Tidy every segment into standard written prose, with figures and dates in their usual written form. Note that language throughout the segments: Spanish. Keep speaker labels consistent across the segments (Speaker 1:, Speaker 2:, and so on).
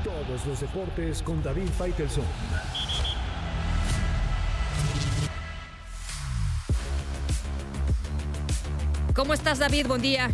Speaker 1: Todos los deportes con David Faitelson.
Speaker 2: ¿Cómo estás, David? Buen día.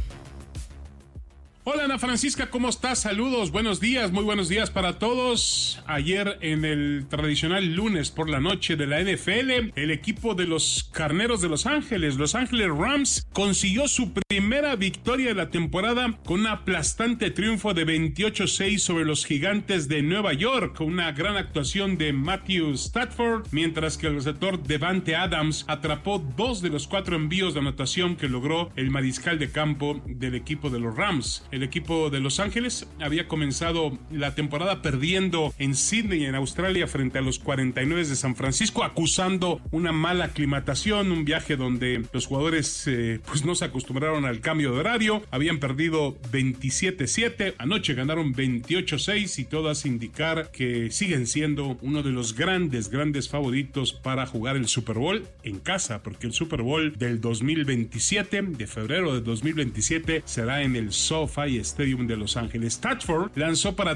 Speaker 3: Hola, Ana Francisca, ¿cómo estás? Saludos, buenos días, muy buenos días para todos. Ayer, en el tradicional lunes por la noche de la NFL, el equipo de los Carneros de Los Ángeles Rams, consiguió su primera victoria de la temporada con un aplastante triunfo de 28-6 sobre los Gigantes de Nueva York, con una gran actuación de Matthew Stafford, mientras que el receptor Davante Adams atrapó 2 de los 4 envíos de anotación que logró el mariscal de campo del equipo de los Rams. El equipo de Los Ángeles había comenzado la temporada perdiendo en Sydney, en Australia, frente a los 49 de San Francisco, acusando una mala aclimatación, un viaje donde los jugadores pues no se acostumbraron al cambio de horario. Habían perdido 27-7, anoche ganaron 28-6 y todo hace indicar que siguen siendo uno de los grandes favoritos para jugar el Super Bowl en casa, porque el Super Bowl del 2027, de febrero de 2027, será en el SoFi Stadium de Los Ángeles. Stafford lanzó para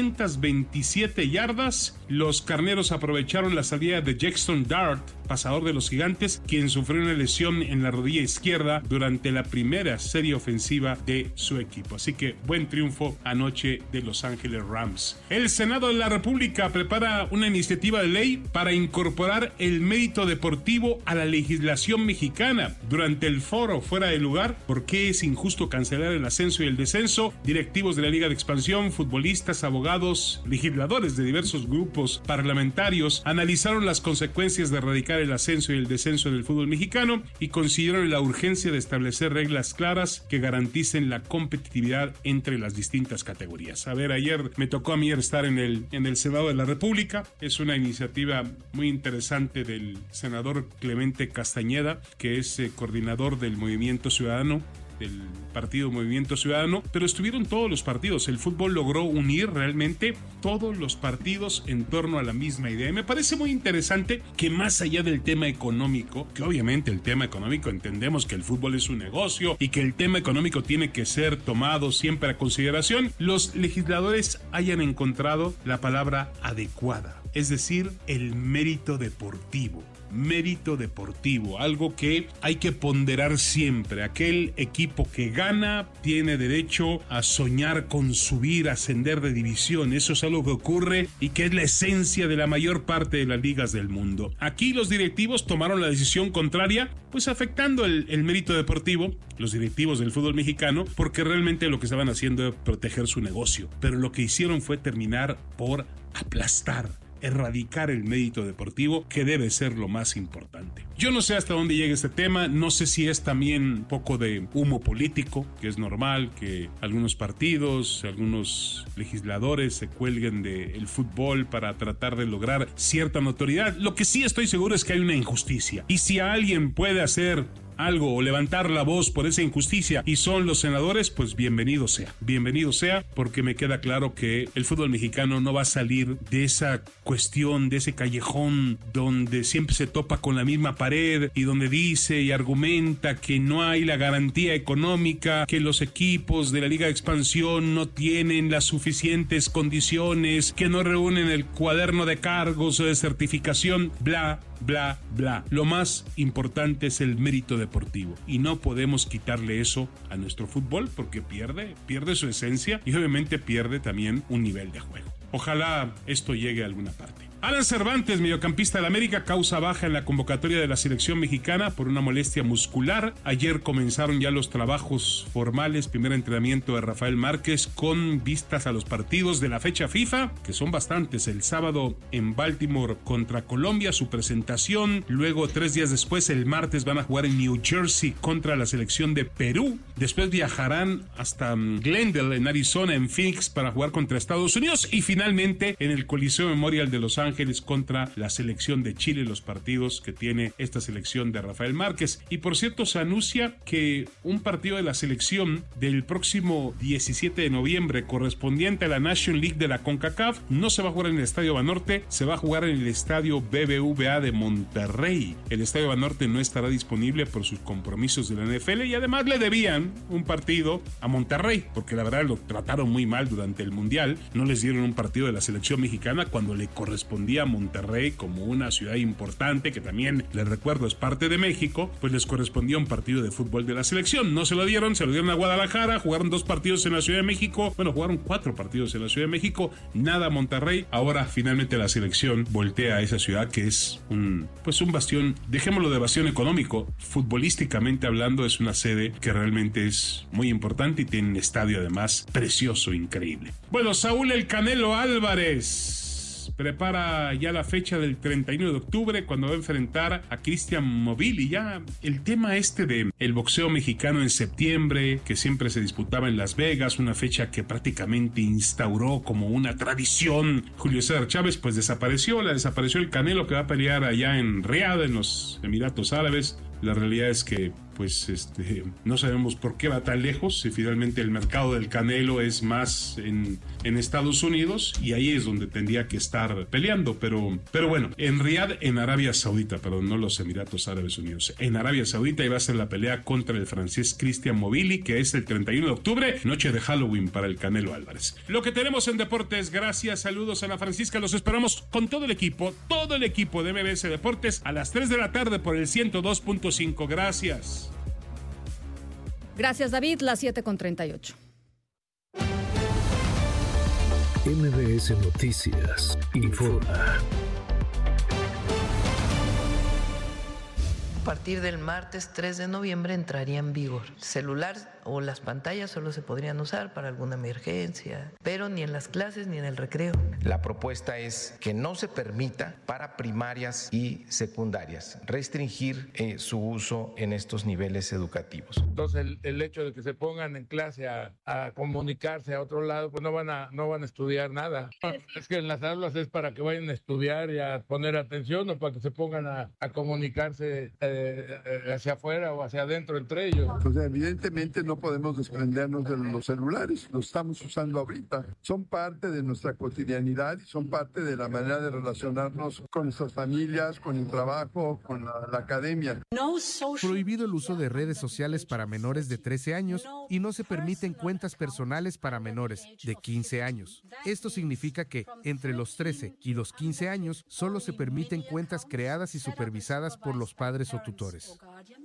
Speaker 3: 327 yardas. Los Carneros aprovecharon la salida de Jackson Dart, pasador de los Gigantes, quien sufrió una lesión en la rodilla izquierda durante la primera serie ofensiva de su equipo. Así que buen triunfo anoche de Los Ángeles Rams. El Senado de la República prepara una iniciativa de ley para incorporar el mérito deportivo a la legislación mexicana. Durante el foro Fuera de Lugar, ¿por qué es injusto cancelar el ascenso y el descenso? Directivos de la Liga de Expansión, futbolistas, abogados, legisladores de diversos grupos parlamentarios analizaron las consecuencias de erradicar el ascenso y el descenso del fútbol mexicano y consideraron la urgencia de establecer reglas claras que garanticen la competitividad entre las distintas categorías. A ver, ayer me tocó a mí estar en el Senado de la República. Es una iniciativa muy interesante del senador Clemente Castañeda, que es coordinador del Movimiento Ciudadano, del partido Movimiento Ciudadano, pero estuvieron todos los partidos. El fútbol logró unir realmente todos los partidos en torno a la misma idea. Y me parece muy interesante que más allá del tema económico, que obviamente el tema económico entendemos que el fútbol es un negocio y que el tema económico tiene que ser tomado siempre a consideración, los legisladores hayan encontrado la palabra adecuada, es decir, el mérito deportivo. Mérito deportivo, algo que hay que ponderar siempre. Aquel equipo que gana tiene derecho a soñar con subir, ascender de división. Eso es algo que ocurre y que es la esencia de la mayor parte de las ligas del mundo. Aquí los directivos tomaron la decisión contraria, pues afectando el mérito deportivo, los directivos del fútbol mexicano, porque realmente lo que estaban haciendo era proteger su negocio. Pero lo que hicieron fue terminar por aplastar, erradicar el mérito deportivo, que debe ser lo más importante. Yo no sé hasta dónde llega este tema, no sé si es también un poco de humo político, que es normal que algunos partidos, algunos legisladores se cuelguen del fútbol para tratar de lograr cierta notoriedad. Lo que sí estoy seguro es que hay una injusticia, y si alguien puede hacer algo o levantar la voz por esa injusticia y son los senadores, pues bienvenido sea, porque me queda claro que el fútbol mexicano no va a salir de esa cuestión, de ese callejón donde siempre se topa con la misma pared y donde dice y argumenta que no hay la garantía económica, que los equipos de la Liga de Expansión no tienen las suficientes condiciones, que no reúnen el cuaderno de cargos o de certificación, bla, bla, bla. Lo más importante es el mérito deportivo y no podemos quitarle eso a nuestro fútbol porque pierde su esencia y obviamente pierde también un nivel de juego. Ojalá esto llegue a alguna parte. Alan Cervantes, mediocampista del América, causa baja en la convocatoria de la selección mexicana por una molestia muscular. Ayer comenzaron ya los trabajos formales, primer entrenamiento de Rafael Márquez con vistas a los partidos de la fecha FIFA, que son bastantes. El sábado en Baltimore contra Colombia, su presentación. Luego 3 días después, el martes, van a jugar en New Jersey contra la selección de Perú. Después viajarán hasta Glendale, en Arizona, en Phoenix, para jugar contra Estados Unidos. Y finalmente en el Coliseo Memorial de Los Ángeles Ángeles contra la selección de Chile, los partidos que tiene esta selección de Rafael Márquez. Y por cierto, se anuncia que un partido de la selección del próximo 17 de noviembre, correspondiente a la National League de la CONCACAF, no se va a jugar en el Estadio Banorte, se va a jugar en el Estadio BBVA de Monterrey. El Estadio Banorte no estará disponible por sus compromisos de la NFL y además le debían un partido a Monterrey, porque la verdad lo trataron muy mal durante el Mundial. No les dieron un partido de la selección mexicana cuando le correspondía a Monterrey como una ciudad importante, que también, les recuerdo, es parte de México, pues les correspondía un partido de fútbol de la selección. No se lo dieron, se lo dieron a Guadalajara, jugaron 2 partidos en la Ciudad de México, bueno, jugaron 4 partidos en la Ciudad de México, nada Monterrey. Ahora finalmente la selección voltea a esa ciudad que es un bastión, dejémoslo de bastión económico, futbolísticamente hablando es una sede que realmente es muy importante y tiene un estadio además precioso, increíble. Bueno, Saúl El Canelo Álvarez prepara ya la fecha del 31 de octubre cuando va a enfrentar a Cristian Movili. Ya el tema de el boxeo mexicano en septiembre, que siempre se disputaba en Las Vegas, una fecha que prácticamente instauró como una tradición Julio César Chávez, pues desapareció el Canelo, que va a pelear allá en Riad, en los Emiratos Árabes. La realidad es que no sabemos por qué va tan lejos, si finalmente el mercado del Canelo es más en Estados Unidos y ahí es donde tendría que estar peleando, pero bueno, en Riad, en Arabia Saudita, perdón, no los Emiratos Árabes Unidos, en Arabia Saudita iba a ser la pelea contra el francés Cristian Movili, que es el 31 de octubre, noche de Halloween para el Canelo Álvarez. Lo que tenemos en deportes, gracias, saludos Ana Francisca, los esperamos con todo el equipo de MBS Deportes a las 3 de la tarde por el 102.5, gracias.
Speaker 2: Gracias, David, las 7:38.
Speaker 1: MBS Noticias informa.
Speaker 4: A partir del martes 3 de noviembre entraría en vigor. El celular o las pantallas solo se podrían usar para alguna emergencia, pero ni en las clases ni en el recreo.
Speaker 5: La propuesta es que no se permita para primarias y secundarias restringir su uso en estos niveles educativos.
Speaker 6: Entonces el hecho de que se pongan en clase a comunicarse a otro lado, pues no van a estudiar nada. Es que en las aulas es para que vayan a estudiar y a poner atención, o para que se pongan a comunicarse hacia afuera o hacia adentro entre ellos.
Speaker 7: Pues evidentemente no podemos desprendernos de los celulares, los estamos usando ahorita. Son parte de nuestra cotidianidad y son parte de la manera de relacionarnos con nuestras familias, con el trabajo, con la academia.
Speaker 8: Prohibido el uso de redes sociales para menores de 13 años y no se permiten cuentas personales para menores de 15 años. Esto significa que entre los 13 y los 15 años solo se permiten cuentas creadas y supervisadas por los padres o tutores.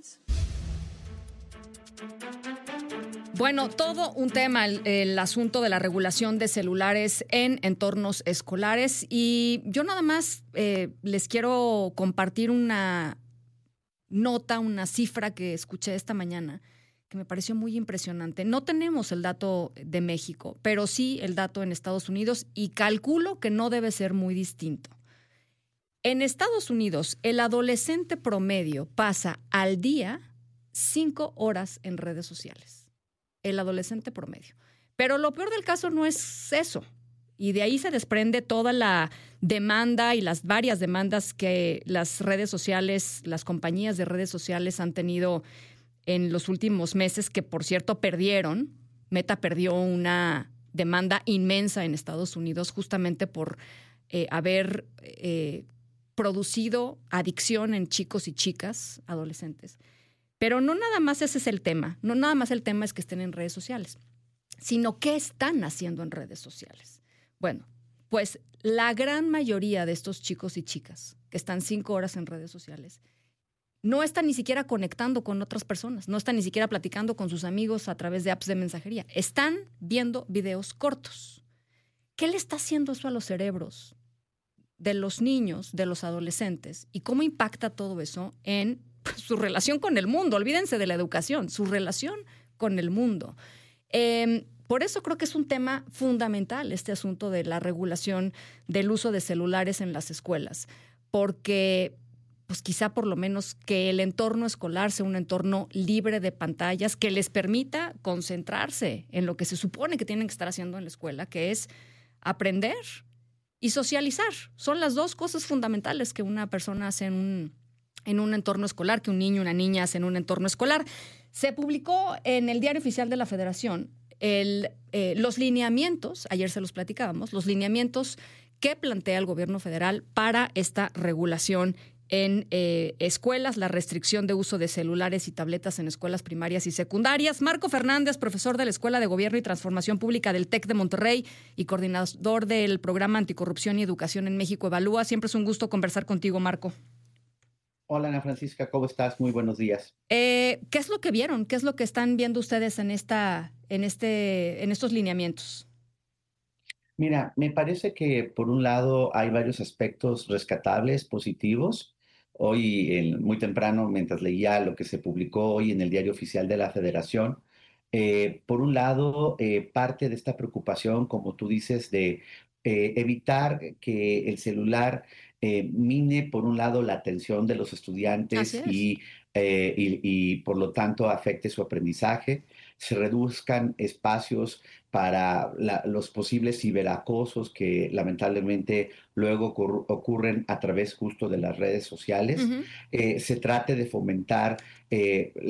Speaker 2: Bueno, todo un tema, el asunto de la regulación de celulares en entornos escolares, y yo nada más les quiero compartir una nota, una cifra que escuché esta mañana que me pareció muy impresionante. No tenemos el dato de México, pero sí el dato en Estados Unidos, y calculo que no debe ser muy distinto. En Estados Unidos, el adolescente promedio pasa al día 5 horas en redes sociales. El adolescente promedio. Pero lo peor del caso no es eso. Y de ahí se desprende toda la demanda y las varias demandas que las redes sociales, las compañías de redes sociales han tenido en los últimos meses, que por cierto perdieron. Meta perdió una demanda inmensa en Estados Unidos justamente por haber producido adicción en chicos y chicas, adolescentes. Pero no nada más ese es el tema. No nada más el tema es que estén en redes sociales, sino qué están haciendo en redes sociales. Bueno, pues la gran mayoría de estos chicos y chicas que están 5 horas en redes sociales no están ni siquiera conectando con otras personas, no están ni siquiera platicando con sus amigos a través de apps de mensajería. Están viendo videos cortos. ¿Qué le está haciendo eso a los cerebros de los niños, de los adolescentes? ¿Y cómo impacta todo eso en su relación con el mundo? Olvídense de la educación, su relación con el mundo. Por eso creo que es un tema fundamental este asunto de la regulación del uso de celulares en las escuelas, porque pues quizá por lo menos que el entorno escolar sea un entorno libre de pantallas que les permita concentrarse en lo que se supone que tienen que estar haciendo en la escuela, que es aprender y socializar. Son las dos cosas fundamentales que una persona hace en un entorno escolar, que un niño, una niña hace en un entorno escolar. Se publicó en el Diario Oficial de la Federación los lineamientos, ayer se los platicábamos, los lineamientos que plantea el gobierno federal para esta regulación en escuelas, la restricción de uso de celulares y tabletas en escuelas primarias y secundarias. Marco Fernández, profesor de la Escuela de Gobierno y Transformación Pública del TEC de Monterrey y coordinador del Programa Anticorrupción y Educación en México Evalúa. Siempre es un gusto conversar contigo, Marco.
Speaker 9: Hola, Ana Francisca, ¿cómo estás? Muy buenos días.
Speaker 2: ¿Qué es lo que vieron? ¿Qué es lo que están viendo ustedes en estos lineamientos?
Speaker 9: Mira, me parece que por un lado hay varios aspectos rescatables, positivos. Hoy, muy temprano, mientras leía lo que se publicó hoy en el Diario Oficial de la Federación, por un lado, parte de esta preocupación, como tú dices, de evitar que el celular mine, por un lado, la atención de los estudiantes y, por lo tanto, afecte su aprendizaje. Se reduzcan espacios para los posibles ciberacosos que lamentablemente luego ocurren a través justo de las redes sociales. Se trate de fomentar